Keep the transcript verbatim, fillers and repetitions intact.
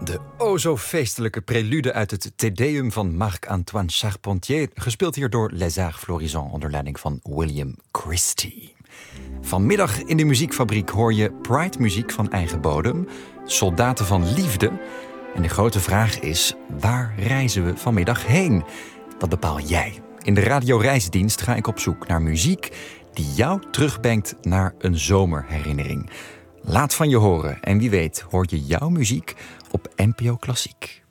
De o zo feestelijke prelude uit het Te Deum van Marc-Antoine Charpentier, gespeeld hier door Les Arts Florissants onder leiding van William Christie. Vanmiddag in de muziekfabriek hoor je Pride-muziek van eigen bodem, Soldaten van Liefde. En de grote vraag is, waar reizen we vanmiddag heen? Dat bepaal jij. In de radioreisdienst ga ik op zoek naar muziek die jou terugbrengt naar een zomerherinnering. Laat van je horen en wie weet hoor je jouw muziek op N P O Klassiek.